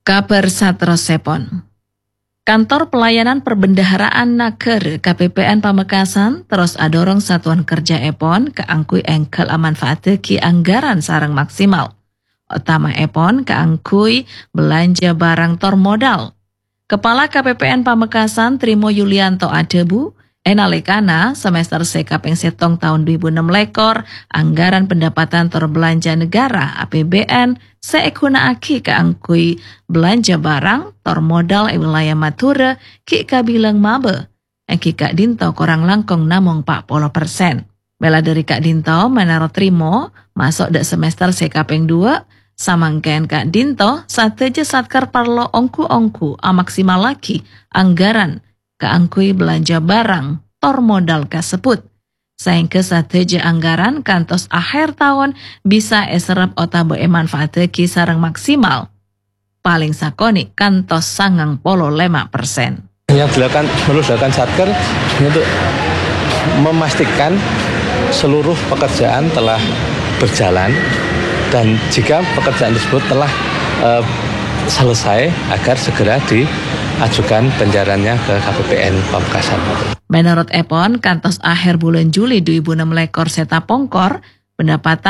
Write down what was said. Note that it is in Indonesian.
Kabar satrosipun. Kantor Pelayanan Perbendaharaan Nagara KPPN Pamekasan terus adorong Satuan Kerja EPON keangkui engkel amanfaateki anggaran sareng maksimal. Utama EPON keangkui belanja barang tor modal. Kepala KPPN Pamekasan Trimo Yulianto Adebu enalekana semester sekaping setong tahun 2006 anggaran pendapatan tor belanja negara APBN seegunaaki keangkui belanja barang tor modal wilayah Madura ki kabilang mabe ki Kak Dinto korang langkong namong 40%. Bela dari Kak Dinto menaro Trimo masuk dak semester sekaping 2 samangken Kak Dinto sateja satkar parlo ongku-ongku maksimal lagi anggaran keangkui belanja barang tor modal kasebut. Sehingga sateja anggaran kantos akhir tahun bisa eserap otabo manfaateki sarang maksimal. Paling sakoni kantos 95%. Yang dilakukan Satker untuk memastikan seluruh pekerjaan telah berjalan dan jika pekerjaan tersebut telah selesai agar segera diajukan pencairannya ke KPPN Pamekasan. Menurut EPON, kantos akhir bulan Juli 2006 seta pongkor pendapatan